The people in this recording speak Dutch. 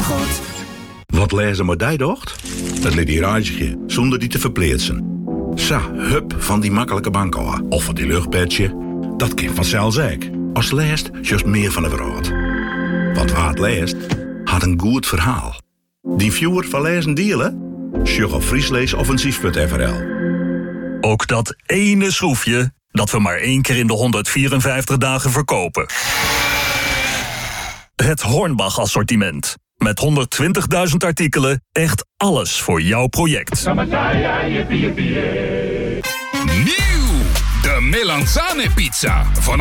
goed. Wat lezen maar die docht? Het literaatje, zonder die te verpleetsen. Sa, hup van die makkelijke bank af. Of van die luchtpetje. Dat kind vanzelfs ook. Als leest, just meer van de wereld. Want waar het leest, had een goed verhaal. Die viewer van lezen dealen? Sjug op friesleesoffensief.nl. Ook dat ene schroefje dat we maar 1 keer in de 154 dagen verkopen. Het Hornbach assortiment. Met 120.000 artikelen, echt alles voor jouw project. Nieuw! De Melanzane pizza. Vanaf